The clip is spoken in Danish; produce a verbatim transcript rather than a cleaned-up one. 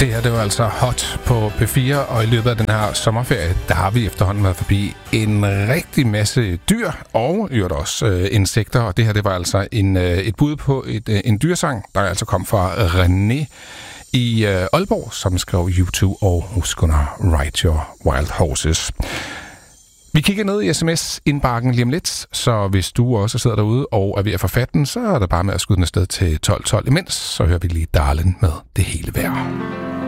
Det her, det var altså Hot på P fire, og i løbet af den her sommerferie, der har vi efterhånden været forbi en rigtig masse dyr, og jo også øh, insekter, og det her, det var altså en, øh, et bud på et, øh, en dyrsang, der altså kom fra René i øh, Aalborg, som skrev U to og husk under Ride Your Wild Horses. Vi kigger ned i sms-indbakken lige om lidt, så hvis du også sidder derude og er ved at forfatte den, så er der bare med at skyde den afsted til tolv tolv. Imens så hører vi lige Darlin med Det hele værd.